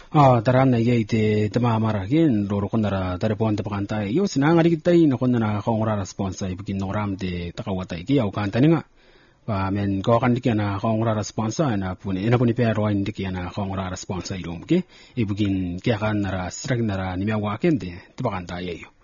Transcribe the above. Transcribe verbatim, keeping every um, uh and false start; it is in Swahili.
Ah, taran na ye ite tamamara gen loro kondara tare ponte pakanta yo sinanga dikitai na kondana kongra responsa ibukin noram de takawata iki au kanta ninga pa men ko kan dikana kongra responsa na puni ina puni pero in dikana kongra responsa ilum ke ibukin kya kan nara strag nara nimya wakende tipakanta ye yo